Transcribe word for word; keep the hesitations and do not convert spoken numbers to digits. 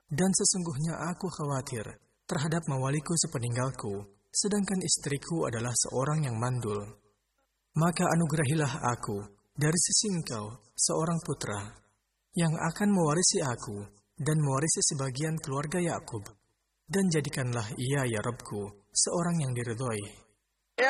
Dan sesungguhnya aku khawatir terhadap mawaliku sepeninggalku, sedangkan istriku adalah seorang yang mandul. Maka anugerahilah aku dari sisi Engkau seorang putra, yang akan mewarisi aku dan mewarisi sebagian keluarga Yakub, dan jadikanlah ia ya Rabbku seorang yang diridhoi.